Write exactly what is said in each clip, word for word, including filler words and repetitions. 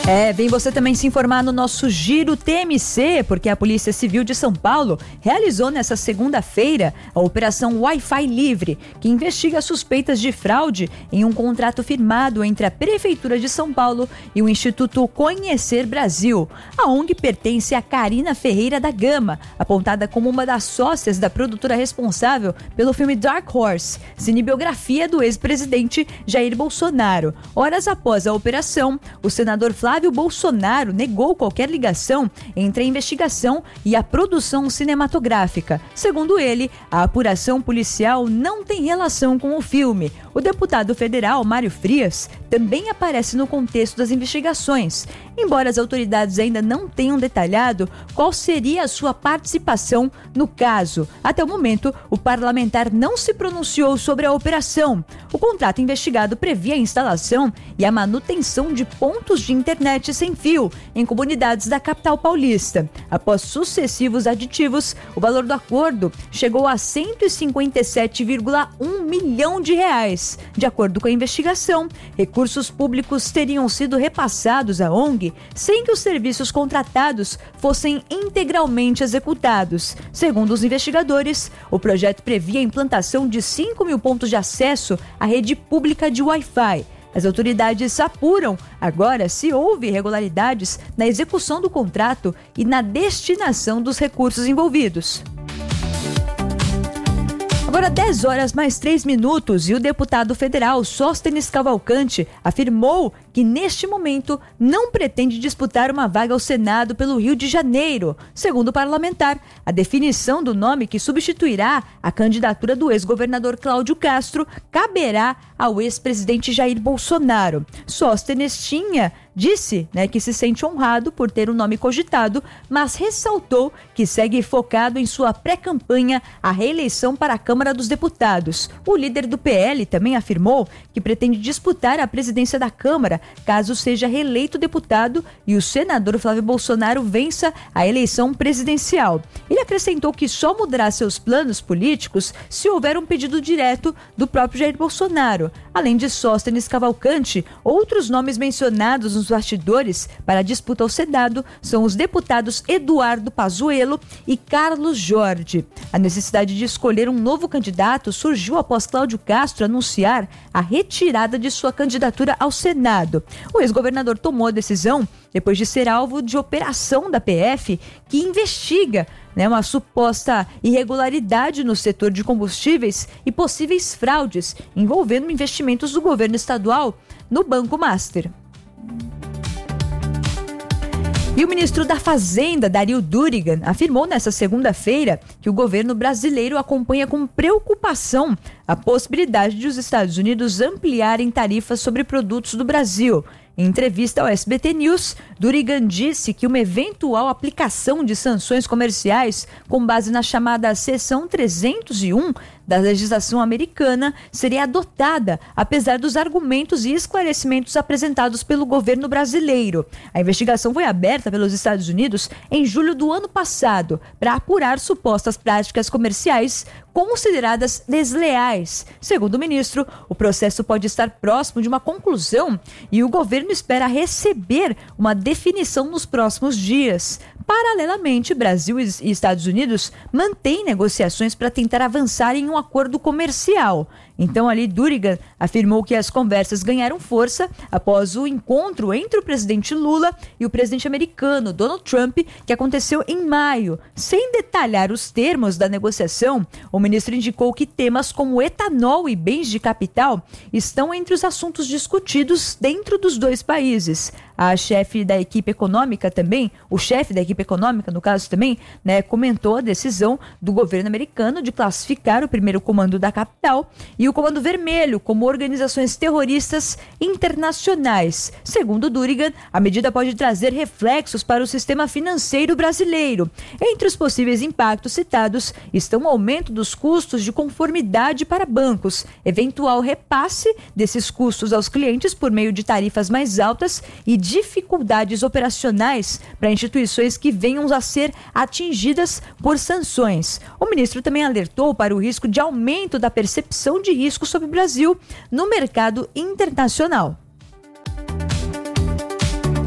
É, vem você também se informar no nosso Giro T M C, porque a Polícia Civil de São Paulo realizou nesta segunda-feira a Operação Wi-Fi Livre, que investiga suspeitas de fraude em um contrato firmado entre a Prefeitura de São Paulo e o Instituto Conhecer Brasil. A O N G pertence a Karina Ferreira da Gama, apontada como uma das sócias da produtora responsável pelo filme Dark Horse, cinebiografia do ex-presidente Jair Bolsonaro. Horas após a operação, o senador Flávio Flávio Bolsonaro negou qualquer ligação entre a investigação e a produção cinematográfica. Segundo ele, a apuração policial não tem relação com o filme. O deputado federal Mário Frias também aparece no contexto das investigações, embora as autoridades ainda não tenham detalhado qual seria a sua participação no caso. Até o momento, o parlamentar não se pronunciou sobre a operação. O contrato investigado previa a instalação e a manutenção de pontos de internet sem fio em comunidades da capital paulista. Após sucessivos aditivos, o valor do acordo chegou a cento e cinquenta e sete vírgula um milhão de reais. De acordo com a investigação, recursos públicos teriam sido repassados à O N G sem que os serviços contratados fossem integralmente executados. Segundo os investigadores, o projeto previa a implantação de cinco mil pontos de acesso à rede pública de Wi-Fi. As autoridades apuram agora se houve irregularidades na execução do contrato e na destinação dos recursos envolvidos. Agora dez horas mais três minutos e o deputado federal Sóstenes Cavalcante afirmou que neste momento não pretende disputar uma vaga ao Senado pelo Rio de Janeiro. Segundo o parlamentar, a definição do nome que substituirá a candidatura do ex-governador Cláudio Castro caberá ao ex-presidente Jair Bolsonaro. Sóstenes tinha Disse né, que se sente honrado por ter o nome cogitado, mas ressaltou que segue focado em sua pré-campanha à reeleição para a Câmara dos Deputados. O líder do P L também afirmou que pretende disputar a presidência da Câmara caso seja reeleito deputado e o senador Flávio Bolsonaro vença a eleição presidencial. Ele acrescentou que só mudará seus planos políticos se houver um pedido direto do próprio Jair Bolsonaro. Além de Sóstenes Cavalcante, outros nomes mencionados nos bastidores para a disputa ao Senado são os deputados Eduardo Pazuello e Carlos Jorge. A necessidade de escolher um novo candidato surgiu após Cláudio Castro anunciar a retirada de sua candidatura ao Senado. O ex-governador tomou a decisão depois de ser alvo de operação da P F que investiga né, uma suposta irregularidade no setor de combustíveis e possíveis fraudes envolvendo investimentos do governo estadual no Banco Master. E o ministro da Fazenda, Dario Durigan, afirmou nesta segunda-feira que o governo brasileiro acompanha com preocupação a possibilidade de os Estados Unidos ampliarem tarifas sobre produtos do Brasil. Em entrevista ao S B T News, Durigan disse que uma eventual aplicação de sanções comerciais com base na chamada Seção trezentos e um da legislação americana seria adotada, apesar dos argumentos e esclarecimentos apresentados pelo governo brasileiro. A investigação foi aberta pelos Estados Unidos em julho do ano passado para apurar supostas práticas comerciais consideradas desleais. Segundo o ministro, o processo pode estar próximo de uma conclusão e o governo espera receber uma definição nos próximos dias. Paralelamente, Brasil e Estados Unidos mantêm negociações para tentar avançar em um acordo comercial. Então, ali, Durigan afirmou que as conversas ganharam força após o encontro entre o presidente Lula e o presidente americano Donald Trump, que aconteceu em maio. Sem detalhar os termos da negociação, o ministro indicou que temas como etanol e bens de capital estão entre os assuntos discutidos dentro dos dois países. A chefe da equipe econômica também, o chefe da equipe econômica, no caso também, né, comentou a decisão do governo americano de classificar o primeiro comando da capital e o Comando Vermelho como organizações terroristas internacionais. Segundo Durigan, a medida pode trazer reflexos para o sistema financeiro brasileiro. Entre os possíveis impactos citados estão o aumento dos custos de conformidade para bancos, eventual repasse desses custos aos clientes por meio de tarifas mais altas e dificuldades operacionais para instituições que venham a ser atingidas por sanções. O ministro também alertou para o risco de aumento da percepção de risco sobre o Brasil no mercado internacional.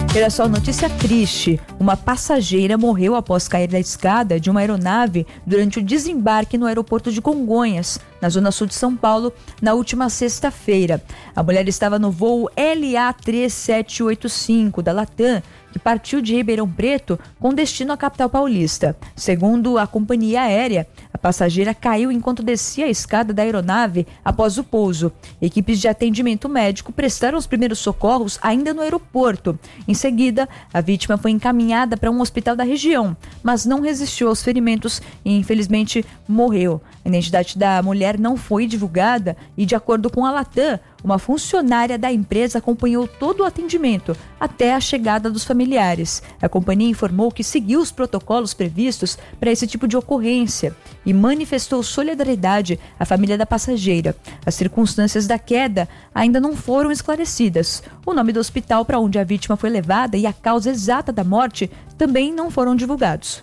Olha só, notícia triste. Uma passageira morreu após cair da escada de uma aeronave durante o desembarque no aeroporto de Congonhas, na zona sul de São Paulo, na última sexta-feira. A mulher estava no voo L A três sete oito cinco da Latam, que partiu de Ribeirão Preto com destino à capital paulista. Segundo a companhia aérea, a passageira caiu enquanto descia a escada da aeronave após o pouso. Equipes de atendimento médico prestaram os primeiros socorros ainda no aeroporto. Em seguida, a vítima foi encaminhada para um hospital da região, mas não resistiu aos ferimentos e, infelizmente, morreu. A identidade da mulher não foi divulgada e, de acordo com a Latam, uma funcionária da empresa acompanhou todo o atendimento até a chegada dos familiares. A companhia informou que seguiu os protocolos previstos para esse tipo de ocorrência e manifestou solidariedade à família da passageira. As circunstâncias da queda ainda não foram esclarecidas. O nome do hospital para onde a vítima foi levada e a causa exata da morte também não foram divulgados.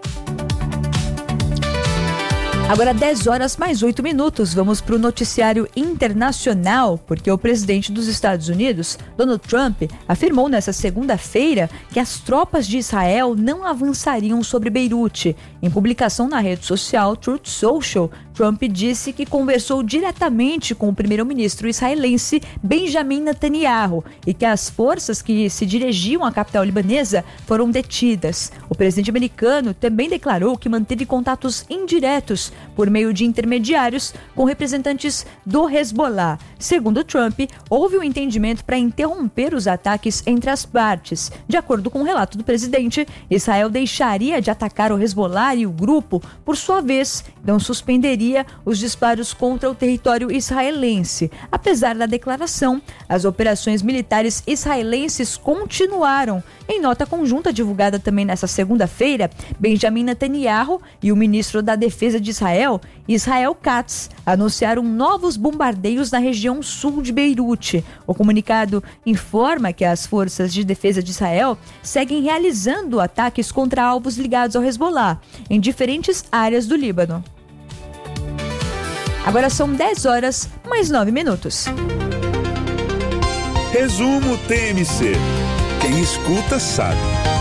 Agora dez horas mais oito minutos, vamos para o noticiário internacional, porque o presidente dos Estados Unidos, Donald Trump, afirmou nesta segunda-feira que as tropas de Israel não avançariam sobre Beirute. Em publicação na rede social Truth Social, Trump disse que conversou diretamente com o primeiro-ministro israelense Benjamin Netanyahu e que as forças que se dirigiam à capital libanesa foram detidas. O presidente americano também declarou que manteve contatos indiretos por meio de intermediários com representantes do Hezbollah. Segundo Trump, houve um entendimento para interromper os ataques entre as partes. De acordo com o relato do presidente, Israel deixaria de atacar o Hezbollah e o grupo, por sua vez, não suspenderia os disparos contra o território israelense. Apesar da declaração, as operações militares israelenses continuaram. Em nota conjunta divulgada também nesta segunda-feira, Benjamin Netanyahu e o ministro da Defesa de Israel, Israel Katz, anunciaram novos bombardeios na região sul de Beirute. O comunicado informa que as forças de defesa de Israel seguem realizando ataques contra alvos ligados ao Hezbollah em diferentes áreas do Líbano. Agora são dez horas mais nove minutos. Resumo T M C. Quem escuta sabe.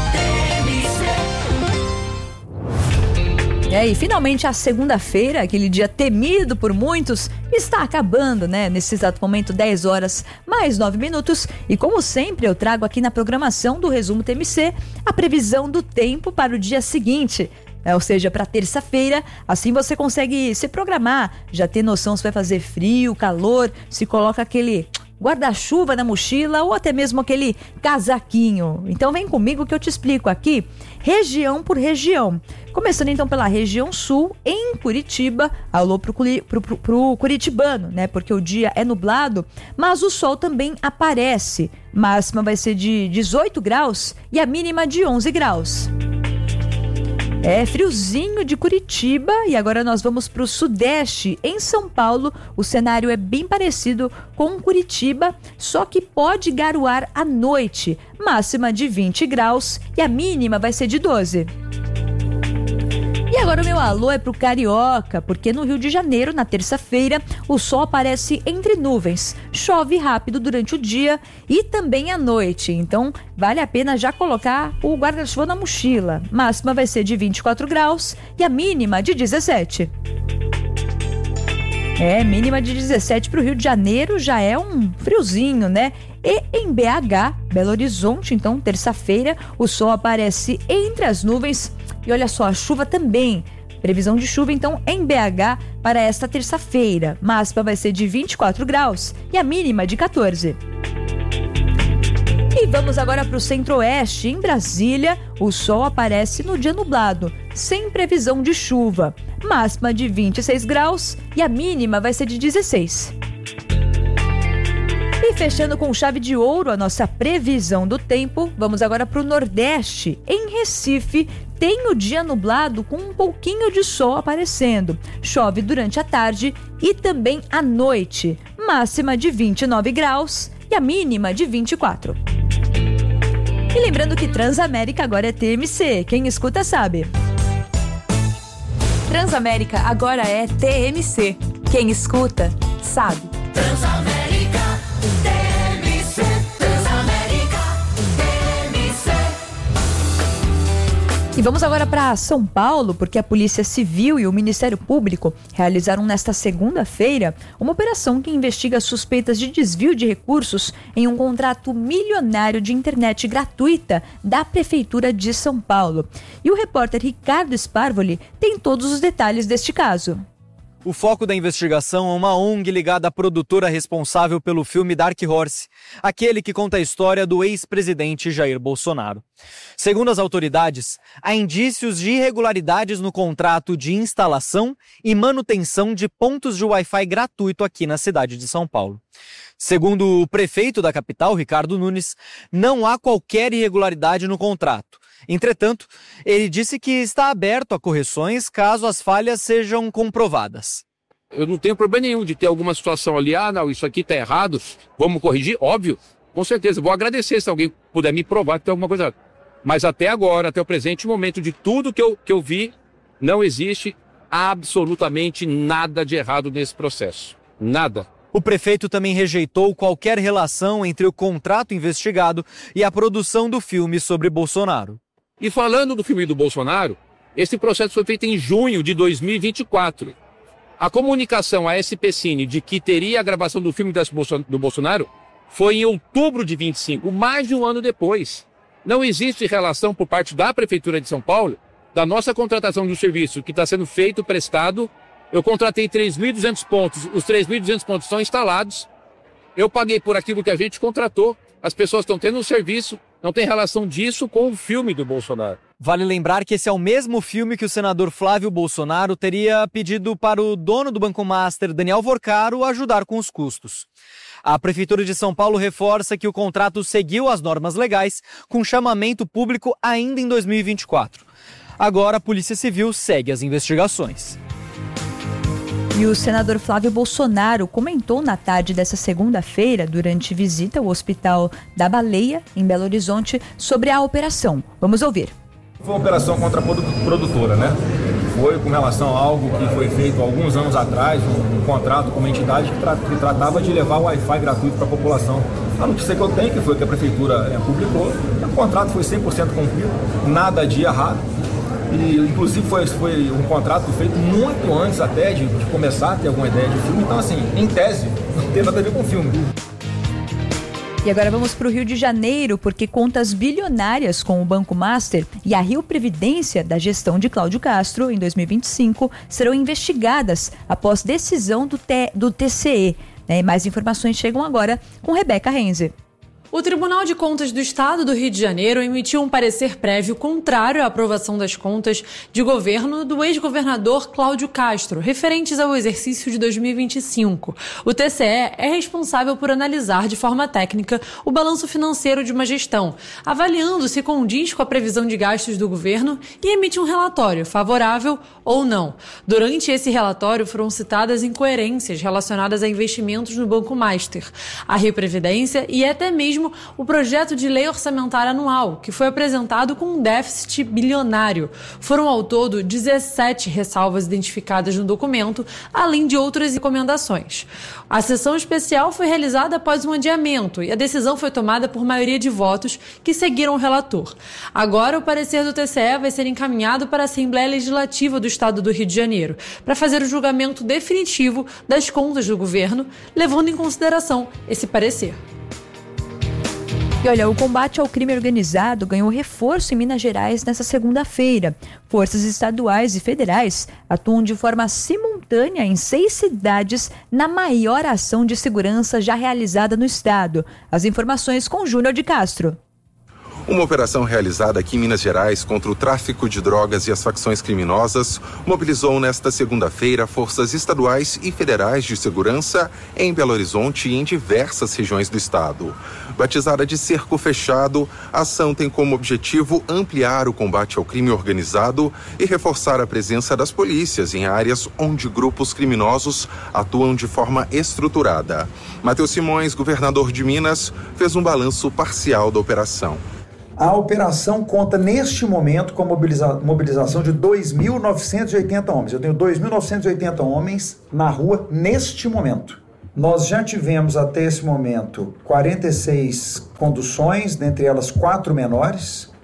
E aí, finalmente a segunda-feira, aquele dia temido por muitos, está acabando, né? Nesse exato momento, dez horas mais nove minutos. E como sempre, eu trago aqui na programação do Resumo T M C a previsão do tempo para o dia seguinte. É, ou seja, para terça-feira, assim você consegue se programar, já ter noção se vai fazer frio, calor, se coloca aquele guarda-chuva na mochila ou até mesmo aquele casaquinho. Então vem comigo que eu te explico aqui, região por região. Começando então pela região sul, em Curitiba, alô pro, pro, pro, pro curitibano, né? Porque o dia é nublado, mas o sol também aparece. Máxima vai ser de dezoito graus e a mínima de onze graus. É friozinho de Curitiba e agora nós vamos para o sudeste. Em São Paulo, o cenário é bem parecido com Curitiba, só que pode garoar à noite. Máxima de vinte graus e a mínima vai ser de doze. E agora o meu alô é pro Carioca, porque no Rio de Janeiro, na terça-feira, o sol aparece entre nuvens, chove rápido durante o dia e também à noite. Então, vale a pena já colocar o guarda-chuva na mochila. Máxima vai ser de vinte e quatro graus e a mínima de dezessete. É, mínima de dezessete para o Rio de Janeiro já é um friozinho, né? E em B H, Belo Horizonte, então, terça-feira, o sol aparece entre as nuvens e olha só, a chuva também. Previsão de chuva, então, em B H para esta terça-feira. Máxima vai ser de vinte e quatro graus e a mínima de quatorze. E vamos agora para o centro-oeste. Em Brasília, o sol aparece no dia nublado, sem previsão de chuva. Máxima de vinte e seis graus e a mínima vai ser de dezesseis. E fechando com chave de ouro a nossa previsão do tempo, vamos agora para o Nordeste. Em Recife, tem o dia nublado com um pouquinho de sol aparecendo. Chove durante a tarde e também à noite. Máxima de vinte e nove graus e a mínima de vinte e quatro. E lembrando que Transamérica agora é T M C. Quem escuta sabe. Transamérica agora é T M C. Quem escuta sabe. Transamérica, T M C, Transamérica, T M vamos agora para São Paulo, porque a Polícia Civil e o Ministério Público realizaram nesta segunda-feira uma operação que investiga suspeitas de desvio de recursos em um contrato milionário de internet gratuita da Prefeitura de São Paulo. E o repórter Ricardo Sparvoli tem todos os detalhes deste caso. O foco da investigação é uma O N G ligada à produtora responsável pelo filme Dark Horse, aquele que conta a história do ex-presidente Jair Bolsonaro. Segundo as autoridades, há indícios de irregularidades no contrato de instalação e manutenção de pontos de Wi-Fi gratuito aqui na cidade de São Paulo. Segundo o prefeito da capital, Ricardo Nunes, não há qualquer irregularidade no contrato. Entretanto, ele disse que está aberto a correções caso as falhas sejam comprovadas. Eu não tenho problema nenhum de ter alguma situação ali, ah, não, isso aqui está errado, vamos corrigir, óbvio, com certeza. Vou agradecer se alguém puder me provar que tem alguma coisa errada. Mas até agora, até o presente momento, de tudo que eu, que eu vi, não existe absolutamente nada de errado nesse processo. Nada. O prefeito também rejeitou qualquer relação entre o contrato investigado e a produção do filme sobre Bolsonaro. E falando do filme do Bolsonaro, esse processo foi feito em junho de dois mil e vinte e quatro. A comunicação à S P Cine de que teria a gravação do filme do Bolsonaro foi em outubro de vinte e cinco, mais de um ano depois. Não existe relação por parte da Prefeitura de São Paulo da nossa contratação do serviço que está sendo feito, prestado. Eu contratei três mil e duzentos pontos, os três mil e duzentos pontos estão instalados. Eu paguei por aquilo que a gente contratou, as pessoas estão tendo um serviço. Não tem relação disso com o filme do Bolsonaro. Vale lembrar que esse é o mesmo filme que o senador Flávio Bolsonaro teria pedido para o dono do Banco Master, Daniel Vorcaro, ajudar com os custos. A Prefeitura de São Paulo reforça que o contrato seguiu as normas legais, com chamamento público ainda em dois mil e vinte e quatro. Agora a Polícia Civil segue as investigações. E o senador Flávio Bolsonaro comentou na tarde dessa segunda-feira, durante visita ao Hospital da Baleia, em Belo Horizonte, sobre a operação. Vamos ouvir. Foi uma operação contra a produtora, né? Foi com relação a algo que foi feito há alguns anos atrás, um, um contrato com uma entidade que, tra- que tratava de levar o Wi-Fi gratuito para a população. A notícia que eu tenho que foi que a Prefeitura é, publicou, o contrato foi cem por cento cumprido, nada de errado. E, inclusive, foi, foi um contrato feito muito antes até de, de começar a ter alguma ideia de filme. Então, assim, em tese, não tem nada a ver com o filme. E agora vamos para o Rio de Janeiro, porque contas bilionárias com o Banco Master e a Rio Previdência da gestão de Cláudio Castro, em dois mil e vinte e cinco, serão investigadas após decisão do, T- do T C E. Né? Mais informações chegam agora com Rebeca Renze. O Tribunal de Contas do Estado do Rio de Janeiro emitiu um parecer prévio contrário à aprovação das contas de governo do ex-governador Cláudio Castro, referentes ao exercício de dois mil e vinte e cinco. O T C E é responsável por analisar de forma técnica o balanço financeiro de uma gestão, avaliando se condiz com a previsão de gastos do governo e emite um relatório, favorável ou não. Durante esse relatório foram citadas incoerências relacionadas a investimentos no Banco Master, a Rio Previdência e até mesmo o projeto de lei orçamentária anual, que foi apresentado com um déficit bilionário. Foram ao todo dezessete ressalvas identificadas no documento, além de outras recomendações. A sessão especial foi realizada após um adiamento e a decisão foi tomada por maioria de votos que seguiram o relator. Agora, o parecer do T C E vai ser encaminhado para a Assembleia Legislativa do Estado do Rio de Janeiro, para fazer o julgamento definitivo das contas do governo, levando em consideração esse parecer. E olha, o combate ao crime organizado ganhou reforço em Minas Gerais nesta segunda-feira. Forças estaduais e federais atuam de forma simultânea em seis cidades na maior ação de segurança já realizada no estado. As informações com Júnior de Castro. Uma operação realizada aqui em Minas Gerais contra o tráfico de drogas e as facções criminosas mobilizou nesta segunda-feira forças estaduais e federais de segurança em Belo Horizonte e em diversas regiões do estado. Batizada de Cerco Fechado, a ação tem como objetivo ampliar o combate ao crime organizado e reforçar a presença das polícias em áreas onde grupos criminosos atuam de forma estruturada. Matheus Simões, governador de Minas, fez um balanço parcial da operação. A operação conta, neste momento, com a mobiliza- mobilização de dois mil novecentos e oitenta homens. Eu tenho dois mil novecentos e oitenta homens na rua neste momento. Nós já tivemos, até esse momento, quarenta e seis conduções, dentre elas quatro menores,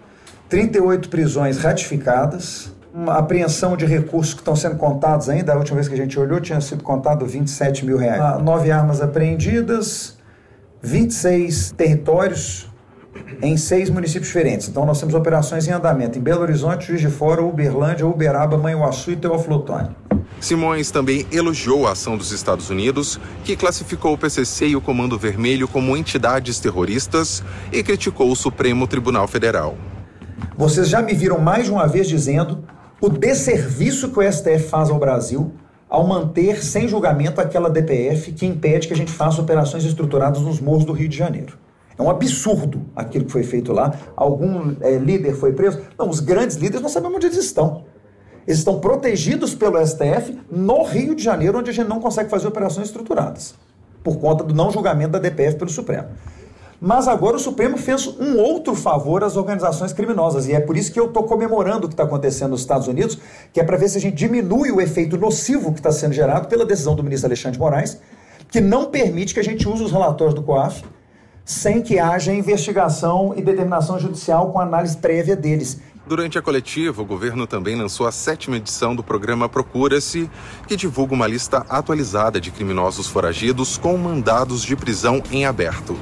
trinta e oito prisões ratificadas, uma apreensão de recursos que estão sendo contados ainda. A última vez que a gente olhou tinha sido contado vinte e sete mil reais. Ah, nove armas apreendidas, vinte e seis territórios em seis municípios diferentes. Então nós temos operações em andamento em Belo Horizonte, Juiz de Fora, Uberlândia, Uberaba, Manhuaçu e Teófilo Otoni. Simões também elogiou a ação dos Estados Unidos, que classificou o P C C e o Comando Vermelho como entidades terroristas e criticou o Supremo Tribunal Federal. Vocês já me viram mais de uma vez dizendo o desserviço que o S T F faz ao Brasil ao manter sem julgamento aquela D P F que impede que a gente faça operações estruturadas nos morros do Rio de Janeiro. É um absurdo aquilo que foi feito lá. Algum é, líder foi preso? Não, os grandes líderes nós sabemos onde eles estão. Eles estão protegidos pelo S T F no Rio de Janeiro, onde a gente não consegue fazer operações estruturadas, por conta do não julgamento da D P F pelo Supremo. Mas agora o Supremo fez um outro favor às organizações criminosas, e é por isso que eu estou comemorando o que está acontecendo nos Estados Unidos, que é para ver se a gente diminui o efeito nocivo que está sendo gerado pela decisão do ministro Alexandre de Moraes, que não permite que a gente use os relatórios do COAF sem que haja investigação e determinação judicial com análise prévia deles. Durante a coletiva, o governo também lançou a sétima edição do programa Procura-se, que divulga uma lista atualizada de criminosos foragidos com mandados de prisão em aberto.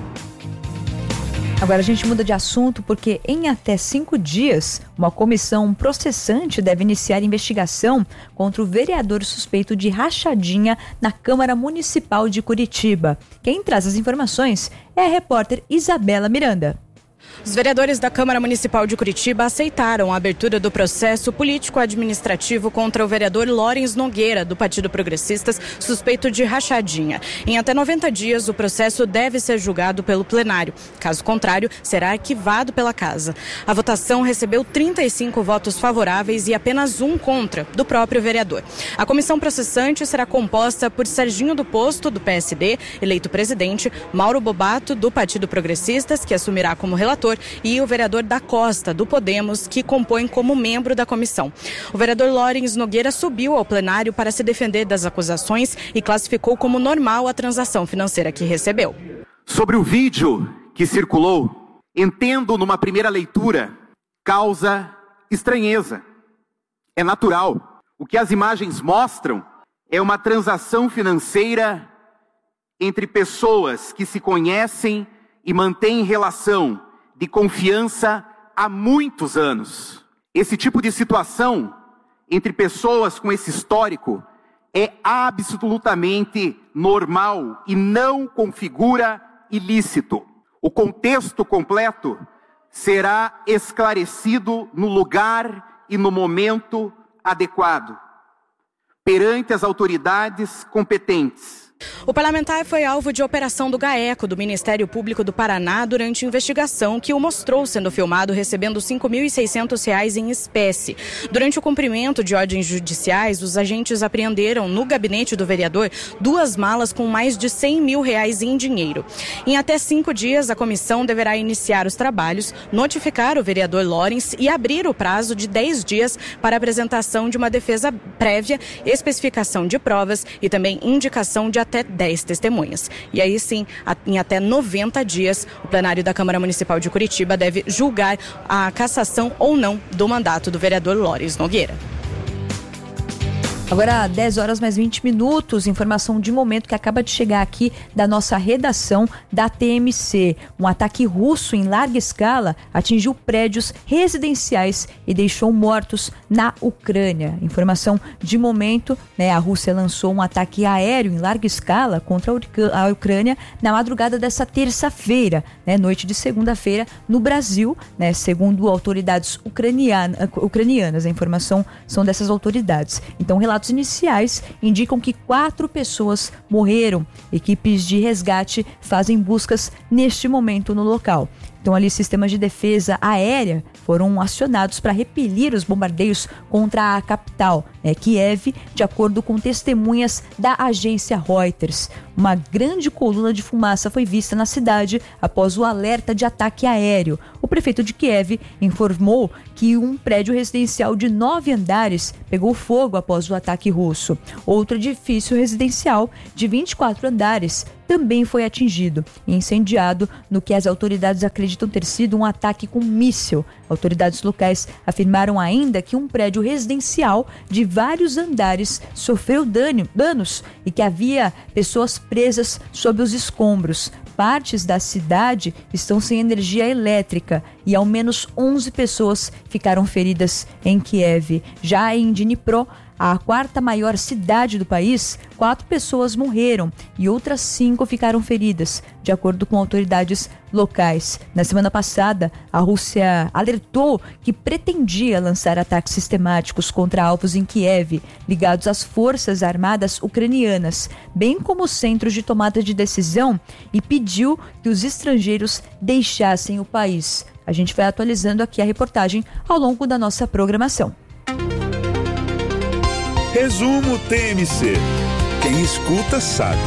Agora a gente muda de assunto porque em até cinco dias, uma comissão processante deve iniciar investigação contra o vereador suspeito de rachadinha na Câmara Municipal de Curitiba. Quem traz as informações é a repórter Isabela Miranda. Os vereadores da Câmara Municipal de Curitiba aceitaram a abertura do processo político-administrativo contra o vereador Lawrence Nogueira, do Partido Progressistas, suspeito de rachadinha. Em até noventa dias, o processo deve ser julgado pelo plenário. Caso contrário, será arquivado pela Casa. A votação recebeu trinta e cinco votos favoráveis e apenas um contra, do próprio vereador. A comissão processante será composta por Serginho do Posto, do P S D, eleito presidente, Mauro Bobato, do Partido Progressistas, que assumirá como relator, e o vereador da Costa, do Podemos, que compõe como membro da comissão. O vereador Lawrence Nogueira subiu ao plenário para se defender das acusações e classificou como normal a transação financeira que recebeu. Sobre o vídeo que circulou, entendo numa primeira leitura, causa estranheza. É natural. O que as imagens mostram é uma transação financeira entre pessoas que se conhecem e mantêm relação de confiança há muitos anos. Esse tipo de situação entre pessoas com esse histórico é absolutamente normal e não configura ilícito. O contexto completo será esclarecido no lugar e no momento adequado, perante as autoridades competentes. O parlamentar foi alvo de operação do GAECO, do Ministério Público do Paraná, durante investigação que o mostrou sendo filmado recebendo cinco mil e seiscentos reais em espécie. Durante o cumprimento de ordens judiciais, os agentes apreenderam no gabinete do vereador duas malas com mais de cem mil reais em dinheiro. Em até cinco dias, a comissão deverá iniciar os trabalhos, notificar o vereador Lawrence e abrir o prazo de dez dias para apresentação de uma defesa prévia, especificação de provas e também indicação de até dez testemunhas. E aí sim, em até noventa dias, o plenário da Câmara Municipal de Curitiba deve julgar a cassação ou não do mandato do vereador Lawrence Nogueira. Agora, dez horas mais vinte minutos, informação de momento que acaba de chegar aqui da nossa redação da T M C. Um ataque russo em larga escala atingiu prédios residenciais e deixou mortos na Ucrânia. Informação de momento, né? A Rússia lançou um ataque aéreo em larga escala contra a Ucrânia na madrugada dessa terça-feira, né? Noite de segunda-feira, no Brasil, né? Segundo autoridades ucraniana, ucranianas. A informação são dessas autoridades. Então, relatos iniciais indicam que quatro pessoas morreram. Equipes de resgate fazem buscas neste momento no local. Então, ali, sistemas de defesa aérea foram acionados para repelir os bombardeios contra a capital, né, Kiev, de acordo com testemunhas da agência Reuters. Uma grande coluna de fumaça foi vista na cidade após o alerta de ataque aéreo. O prefeito de Kiev informou que um prédio residencial de nove andares pegou fogo após o ataque russo. Outro edifício residencial de vinte e quatro andares também foi atingido e incendiado no que as autoridades acreditam ter sido um ataque com míssil. Autoridades locais afirmaram ainda que um prédio residencial de vários andares sofreu dano, danos e que havia pessoas presas sob os escombros. Partes da cidade estão sem energia elétrica e ao menos onze pessoas ficaram feridas em Kiev. Já em Dnipro, a quarta maior cidade do país, quatro pessoas morreram e outras cinco ficaram feridas, de acordo com autoridades locais. Na semana passada, a Rússia alertou que pretendia lançar ataques sistemáticos contra alvos em Kiev, ligados às forças armadas ucranianas, bem como centros de tomada de decisão, e pediu que os estrangeiros deixassem o país. A gente vai atualizando aqui a reportagem ao longo da nossa programação. Resumo T M C. Quem escuta sabe.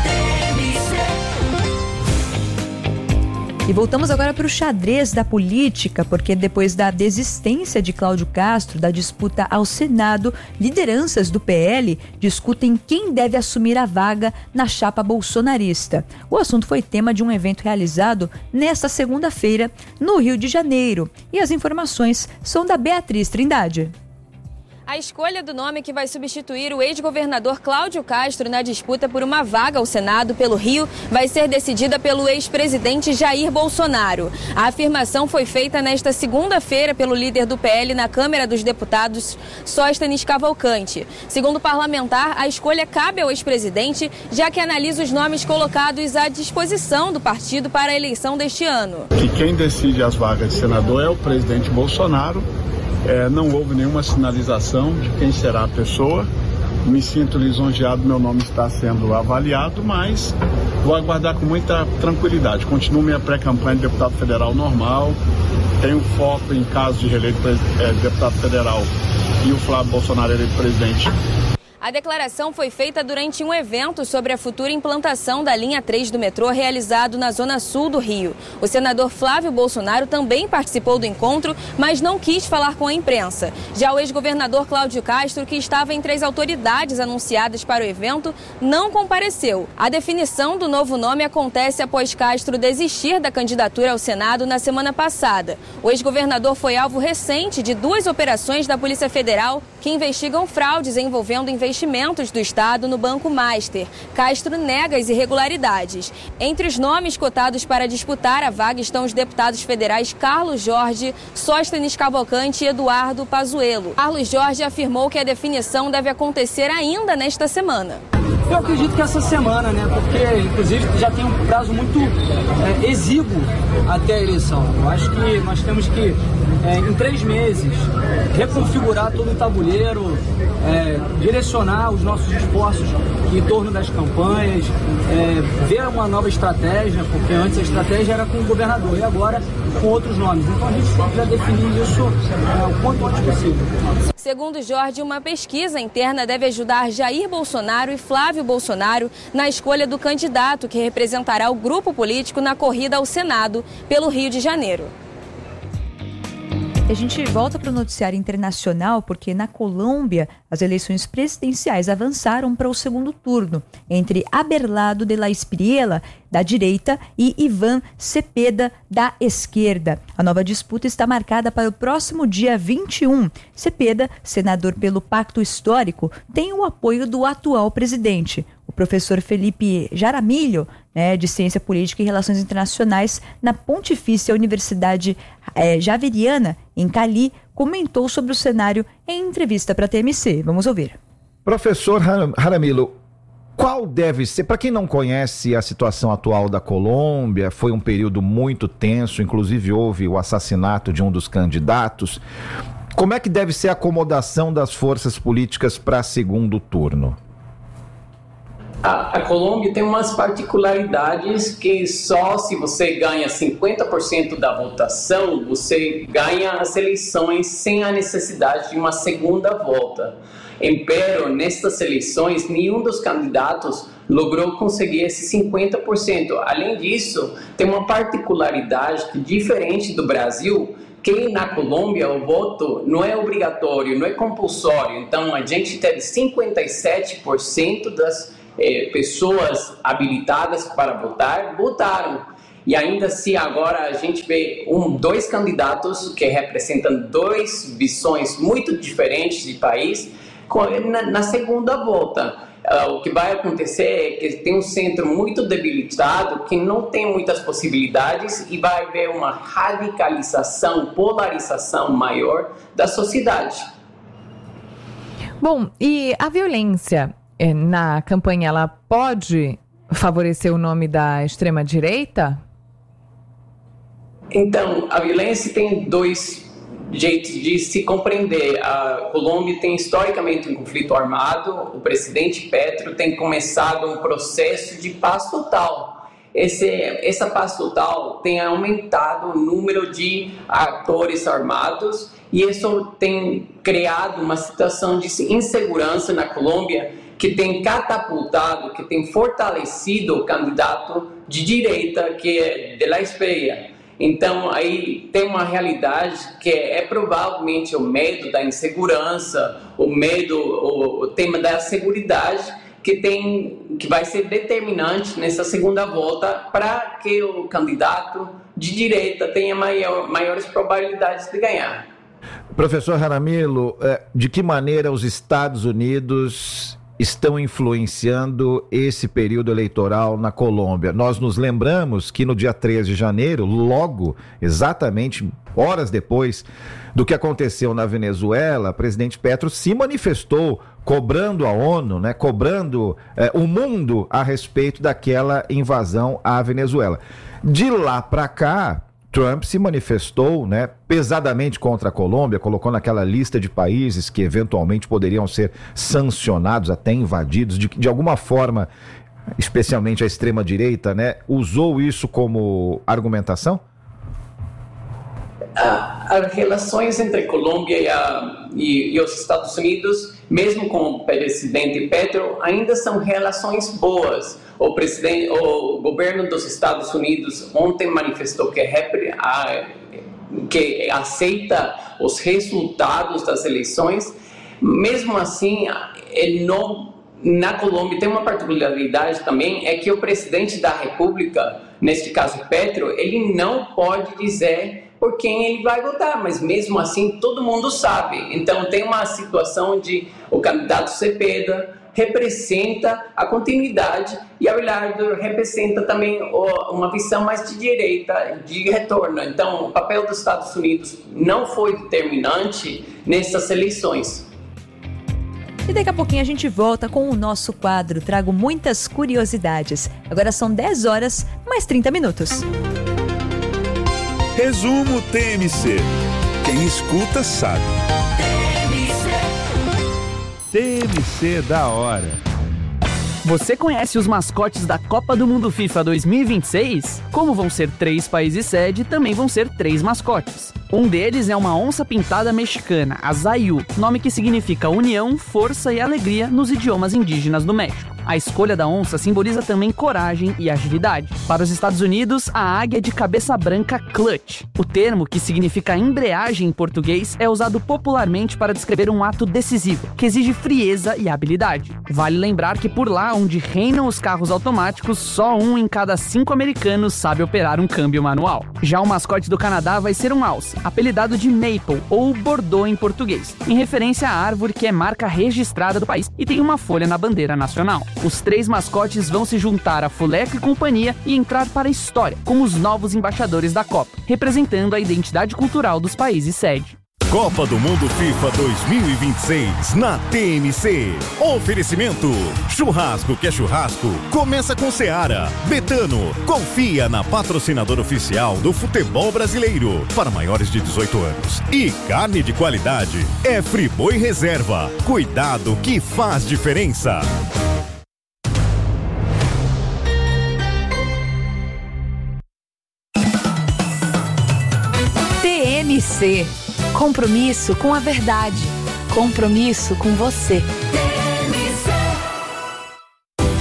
E voltamos agora para o xadrez da política, porque depois da desistência de Cláudio Castro da disputa ao Senado, lideranças do P L discutem quem deve assumir a vaga na chapa bolsonarista. O assunto foi tema de um evento realizado nesta segunda-feira no Rio de Janeiro. E as informações são da Beatriz Trindade. A escolha do nome que vai substituir o ex-governador Cláudio Castro na disputa por uma vaga ao Senado pelo Rio vai ser decidida pelo ex-presidente Jair Bolsonaro. A afirmação foi feita nesta segunda-feira pelo líder do P L na Câmara dos Deputados, Sóstenes Cavalcante. Segundo o parlamentar, a escolha cabe ao ex-presidente, já que analisa os nomes colocados à disposição do partido para a eleição deste ano. Que quem decide as vagas de senador é o presidente Bolsonaro. É, não houve nenhuma sinalização de quem será a pessoa. Me sinto lisonjeado, meu nome está sendo avaliado, mas vou aguardar com muita tranquilidade. Continuo minha pré-campanha de deputado federal normal, tenho foco em caso de reeleito é, deputado federal e o Flávio Bolsonaro eleito presidente. A declaração foi feita durante um evento sobre a futura implantação da linha três do metrô realizado na zona sul do Rio. O senador Flávio Bolsonaro também participou do encontro, mas não quis falar com a imprensa. Já o ex-governador Cláudio Castro, que estava entre as autoridades anunciadas para o evento, não compareceu. A definição do novo nome acontece após Castro desistir da candidatura ao Senado na semana passada. O ex-governador foi alvo recente de duas operações da Polícia Federal que investigam fraudes envolvendo investimentos investimentos do Estado no Banco Master. Castro nega as irregularidades. Entre os nomes cotados para disputar a vaga estão os deputados federais Carlos Jorge, Sóstenes Cavalcante e Eduardo Pazuello. Carlos Jorge afirmou que a definição deve acontecer ainda nesta semana. Eu acredito que essa semana, né? Porque, inclusive, já tem um prazo muito é, exíguo até a eleição. Eu acho que nós temos que, é, em três meses, reconfigurar todo o tabuleiro, é, direcionar os nossos esforços em torno das campanhas, é, ver uma nova estratégia, porque antes a estratégia era com o governador e agora com outros nomes. Então a gente tem que já definir isso é, o quanto antes possível. Segundo Jorge, uma pesquisa interna deve ajudar Jair Bolsonaro e Flávio Bolsonaro na escolha do candidato que representará o grupo político na corrida ao Senado pelo Rio de Janeiro. A gente volta para o noticiário internacional porque na Colômbia as eleições presidenciais avançaram para o segundo turno entre Abelardo de la Espriella, da direita, e Iván Cepeda, da esquerda. A nova disputa está marcada para o próximo dia vinte e um. Cepeda, senador pelo Pacto Histórico, tem o apoio do atual presidente. O professor Felipe Jaramillo, né, de Ciência Política e Relações Internacionais na Pontifícia Universidade é, Javeriana, em Cali, comentou sobre o cenário em entrevista para a T M C. Vamos ouvir. Professor Jaramillo, qual deve ser, para quem não conhece a situação atual da Colômbia, foi um período muito tenso, inclusive houve o assassinato de um dos candidatos. Como é que deve ser a acomodação das forças políticas para segundo turno? A, a Colômbia tem umas particularidades que só se você ganha cinquenta por cento da votação, você ganha as eleições sem a necessidade de uma segunda volta. Empero, nestas eleições, nenhum dos candidatos logrou conseguir esse cinquenta por cento. Além disso, tem uma particularidade que, diferente do Brasil, que na Colômbia o voto não é obrigatório, não é compulsório. Então, a gente teve cinquenta e sete por cento das eh, pessoas habilitadas para votar, votaram. E ainda se agora a gente vê um, dois candidatos que representam duas visões muito diferentes de país na, na segunda volta. Uh, o que vai acontecer é que tem um centro muito debilitado, que não tem muitas possibilidades e vai haver uma radicalização, polarização maior da sociedade. Bom, e a violência eh, na campanha, ela pode favorecer o nome da extrema-direita? Então, a violência tem dois jeitos de se compreender. A Colômbia tem historicamente um conflito armado. O presidente Petro tem começado um processo de paz total. Esse, essa paz total tem aumentado o número de atores armados e isso tem criado uma situação de insegurança na Colômbia que tem catapultado, que tem fortalecido o candidato de direita, que é de la Espriella. Então, aí tem uma realidade que é, é provavelmente o medo da insegurança, o medo, o, o tema da seguridade, que, tem, que vai ser determinante nessa segunda volta para que o candidato de direita tenha maior, maiores probabilidades de ganhar. Professor Jaramillo, de que maneira os Estados Unidos estão influenciando esse período eleitoral na Colômbia? Nós nos lembramos que no dia treze de janeiro, logo, exatamente horas depois do que aconteceu na Venezuela, o presidente Petro se manifestou cobrando a ONU, né, cobrando eh, o mundo a respeito daquela invasão à Venezuela. De lá para cá, Trump se manifestou, né, pesadamente contra a Colômbia, colocou naquela lista de países que eventualmente poderiam ser sancionados, até invadidos, de, de alguma forma, especialmente a extrema-direita, né, usou isso como argumentação? As relações entre a Colômbia e, a, e, e os Estados Unidos, mesmo com o presidente Petro, ainda são relações boas. O, presidente, o governo dos Estados Unidos ontem manifestou que, a, que aceita os resultados das eleições. Mesmo assim, ele não, na Colômbia tem uma particularidade também, é que o presidente da República, neste caso Petro, ele não pode dizer por quem ele vai votar, mas mesmo assim todo mundo sabe. Então tem uma situação de o candidato Cepeda representa a continuidade e Abelardo representa também uma visão mais de direita, de retorno. Então o papel dos Estados Unidos não foi determinante nessas eleições. E daqui a pouquinho a gente volta com o nosso quadro. Trago muitas curiosidades. Agora são dez horas, mais trinta minutos. Resumo T M C. Quem escuta sabe. T M C da hora. Você conhece os mascotes da Copa do Mundo FIFA dois mil e vinte e seis? Como vão ser três países sede, também vão ser três mascotes. Um deles é uma onça pintada mexicana, a Zayu, nome que significa união, força e alegria nos idiomas indígenas do México. A escolha da onça simboliza também coragem e agilidade. Para os Estados Unidos, a águia de cabeça branca clutch. O termo, que significa embreagem em português, é usado popularmente para descrever um ato decisivo, que exige frieza e habilidade. Vale lembrar que por lá, onde reinam os carros automáticos, só um em cada cinco americanos sabe operar um câmbio manual. Já o mascote do Canadá vai ser um alce, apelidado de Maple, ou Bordeaux em português, em referência à árvore que é marca registrada do país e tem uma folha na bandeira nacional. Os três mascotes vão se juntar a Fuleco e companhia e entrar para a história como os novos embaixadores da Copa, representando a identidade cultural dos países sede. Copa do Mundo FIFA dois mil e vinte e seis na T M C. Oferecimento: churrasco que é churrasco, começa com Seara. Betano, confia na patrocinadora oficial do futebol brasileiro para maiores de dezoito anos. E carne de qualidade é Friboi Reserva. Cuidado que faz diferença. T M C. Compromisso com a verdade. Compromisso com você.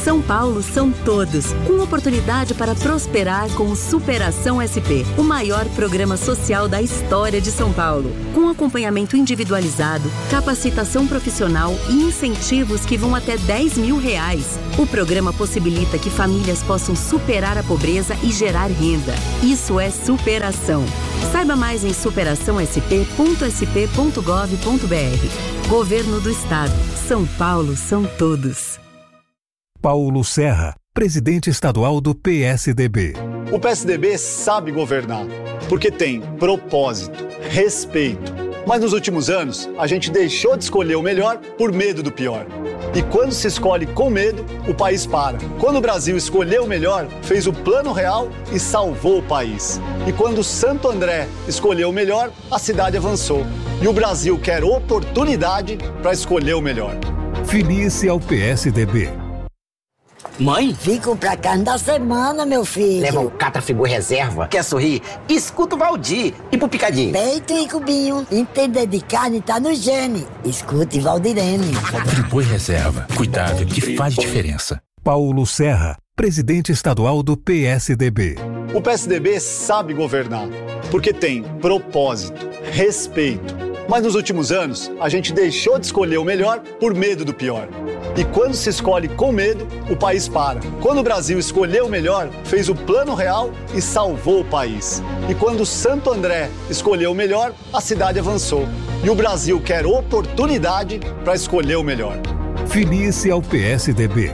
São Paulo são todos, com oportunidade para prosperar com o Superação S P, o maior programa social da história de São Paulo. Com acompanhamento individualizado, capacitação profissional e incentivos que vão até dez mil reais. O programa possibilita que famílias possam superar a pobreza e gerar renda. Isso é superação. Saiba mais em superação s p ponto s p ponto gov ponto b r. Governo do Estado. São Paulo são todos. Paulo Serra, presidente estadual do P S D B. O P S D B sabe governar, porque tem propósito, respeito. Mas nos últimos anos, a gente deixou de escolher o melhor por medo do pior. E quando se escolhe com medo, o país para. Quando o Brasil escolheu o melhor, fez o plano real e salvou o país. E quando Santo André escolheu o melhor, a cidade avançou. E o Brasil quer oportunidade para escolher o melhor. Filie-se ao P S D B. Mãe? Fico pra carne da semana, meu filho. Leva o Catrafigu Reserva. Quer sorrir? Escuta o Valdir. E pro Picadinho? Peito e cubinho. Entender de carne tá no gene. Escute Valdirene. Friboi Reserva. Cuidado que faz diferença. Paulo Serra, presidente estadual do P S D B. O P S D B sabe governar, porque tem propósito, respeito. Mas nos últimos anos, a gente deixou de escolher o melhor por medo do pior. E quando se escolhe com medo, o país para. Quando o Brasil escolheu o melhor, fez o plano real e salvou o país. E quando Santo André escolheu o melhor, a cidade avançou. E o Brasil quer oportunidade para escolher o melhor. Filie-se ao P S D B.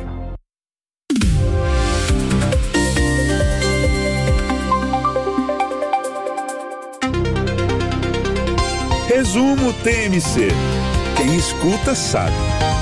Resumo T M C. Quem escuta sabe.